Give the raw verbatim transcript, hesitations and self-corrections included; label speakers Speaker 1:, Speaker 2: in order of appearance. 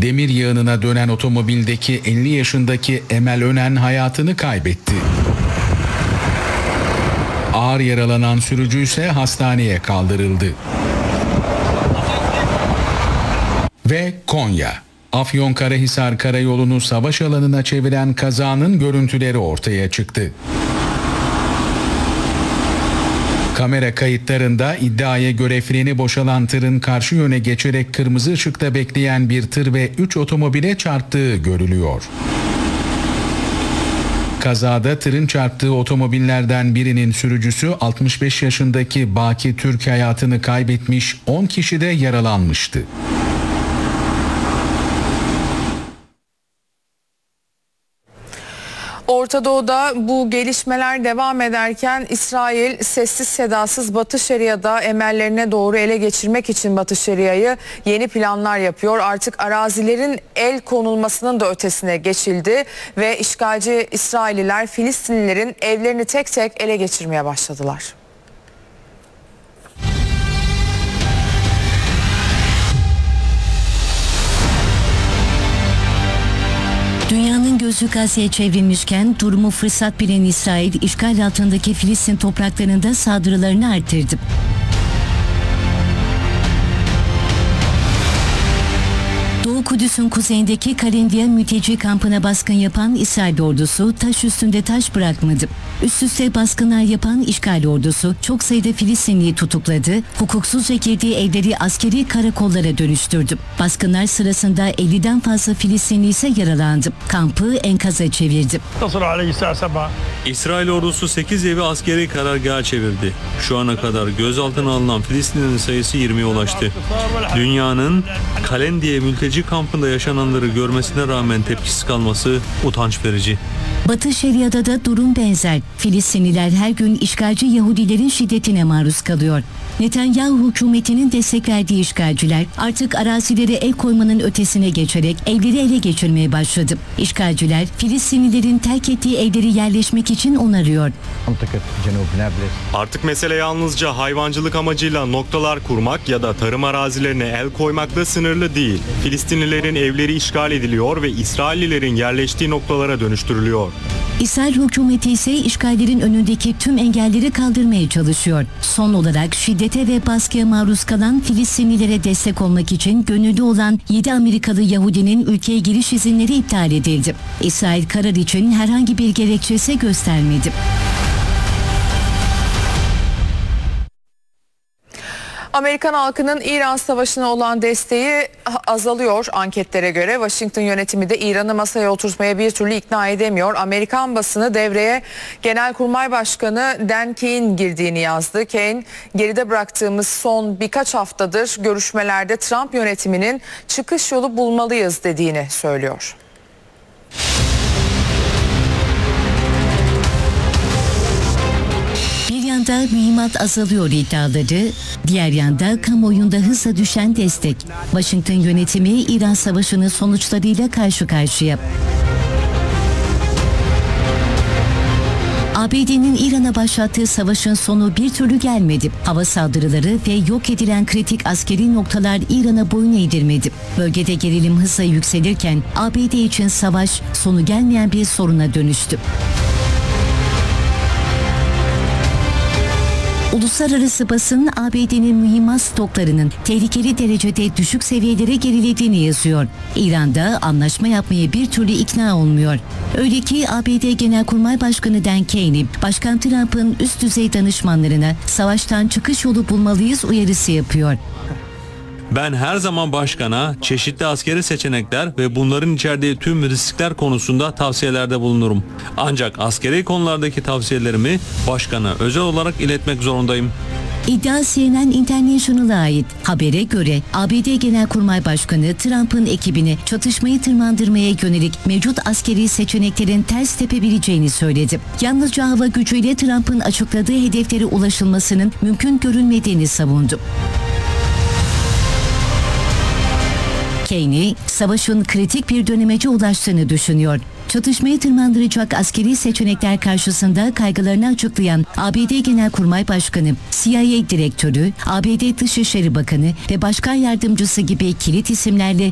Speaker 1: Demir yığınına dönen otomobildeki elli yaşındaki Emel Önen hayatını kaybetti. Ağır yaralanan sürücü ise hastaneye kaldırıldı. Ve Konya. Afyonkarahisar Karayolu'nu savaş alanına çeviren kazanın görüntüleri ortaya çıktı. Kamera kayıtlarında iddiaya göre freni boşalan tırın karşı yöne geçerek kırmızı ışıkta bekleyen bir tır ve üç otomobile çarptığı görülüyor. Kazada tırın çarptığı otomobillerden birinin sürücüsü altmış beş yaşındaki Baki Türk hayatını kaybetmiş, on kişi de yaralanmıştı.
Speaker 2: Orta Doğu'da bu gelişmeler devam ederken İsrail sessiz sedasız Batı Şeria'da emellerine doğru ele geçirmek için Batı Şeria'yı yeni planlar yapıyor. Artık arazilerin el konulmasının da ötesine geçildi ve işgalci İsrailliler Filistinlilerin evlerini tek tek ele geçirmeye başladılar.
Speaker 3: Dünyanın gözü Gazze'ye çevrilmişken durumu fırsat bilen İsrail, işgal altındaki Filistin topraklarında saldırılarını arttırdı. Doğu Kudüs'ün kuzeyindeki Kalendiya mülteci kampına baskın yapan İsrail ordusu taş üstünde taş bırakmadı. Üst üste baskınlar yapan işgal ordusu çok sayıda Filistinliyi tutukladı, hukuksuzca girdiği evleri askeri karakollara dönüştürdü. Baskınlar sırasında elliden fazla Filistinli ise yaralandı. Kampı enkaza çevirdi.
Speaker 4: İsrail ordusu sekiz evi askeri karargaha çevirdi. Şu ana kadar gözaltına alınan Filistinlilerin sayısı yirmiye ulaştı. Dünyanın Kalendiya mülteci kampında yaşananları görmesine rağmen tepkisiz kalması utanç verici.
Speaker 3: Batı Şeria'da da durum benzer. Filistinliler her gün işgalci Yahudilerin şiddetine maruz kalıyor. Netanyahu hükümetinin destek verdiği işgalciler artık arazilere el koymanın ötesine geçerek evleri ele geçirmeye başladı. İşgalciler Filistinlilerin terk ettiği evleri yerleşmek için onarıyor.
Speaker 5: Artık mesele yalnızca hayvancılık amacıyla noktalar kurmak ya da tarım arazilerine el koymakla sınırlı değil. Filistinlilerin evleri işgal ediliyor ve İsraillilerin yerleştiği noktalara dönüştürülüyor.
Speaker 3: İsrail hükümeti ise işgallerin önündeki tüm engelleri kaldırmaya çalışıyor. Son olarak şiddete ve baskıya maruz kalan Filistinlilere destek olmak için gönüllü olan yedi Amerikalı Yahudinin ülkeye giriş izinleri iptal edildi. İsrail karar için herhangi bir gerekçesi göstermedi.
Speaker 2: Amerikan halkının İran Savaşı'na olan desteği azalıyor anketlere göre. Washington yönetimi de İran'ı masaya oturtmaya bir türlü ikna edemiyor. Amerikan basını devreye Genelkurmay Başkanı Dan Keane girdiğini yazdı. Keane, geride bıraktığımız son birkaç haftadır görüşmelerde Trump yönetiminin çıkış yolu bulmalıyız dediğini söylüyor.
Speaker 3: Bir yanda mühimmat azalıyor iddiaları, diğer yanda kamuoyunda hızla düşen destek. Washington yönetimi İran Savaşı'nın sonuçlarıyla karşı karşıya. A B D'nin İran'a başlattığı savaşın sonu bir türlü gelmedi. Hava saldırıları ve yok edilen kritik askeri noktalar İran'a boyun eğdirmedi. Bölgede gerilim hızla yükselirken A B D için savaş sonu gelmeyen bir soruna dönüştü. Uluslararası basın A B D'nin mühimmat stoklarının tehlikeli derecede düşük seviyelere gerilediğini yazıyor. İran'da anlaşma yapmaya bir türlü ikna olmuyor. Öyle ki A B D Genelkurmay Başkanı Dan Keane, Başkan Trump'ın üst düzey danışmanlarına savaştan çıkış yolu bulmalıyız uyarısı yapıyor.
Speaker 4: Ben her zaman başkana çeşitli askeri seçenekler ve bunların içerdiği tüm riskler konusunda tavsiyelerde bulunurum. Ancak askeri konulardaki tavsiyelerimi başkana özel olarak iletmek zorundayım.
Speaker 3: İddia C N N International'a ait. Habere göre A B D Genelkurmay Başkanı Trump'ın ekibini çatışmayı tırmandırmaya yönelik mevcut askeri seçeneklerin ters tepebileceğini söyledi. Yalnızca hava gücüyle Trump'ın açıkladığı hedeflere ulaşılmasının mümkün görünmediğini savundu. Keane, savaşın kritik bir dönemece ulaştığını düşünüyor. Çatışmayı tırmandıracak askeri seçenekler karşısında kaygılarını açıklayan A B D Genelkurmay Başkanı, C I A Direktörü, A B D Dışişleri Bakanı ve Başkan Yardımcısı gibi kilit isimlerle